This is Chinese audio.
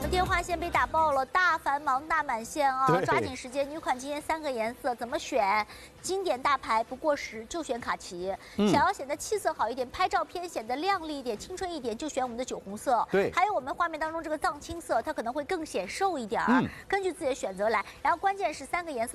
们电话线被打爆了，大繁忙大满线啊！ 对抓紧时间，女款今天3个颜色怎么选？经典大牌不过时就选卡其，想要显得气色好一点，拍照片显得靓丽一点、青春一点，就选我们的酒红色。 对， 还有我们画面当中这个藏青色，它可能会更显瘦一点根据自己的选择来。然后关键是3个颜色。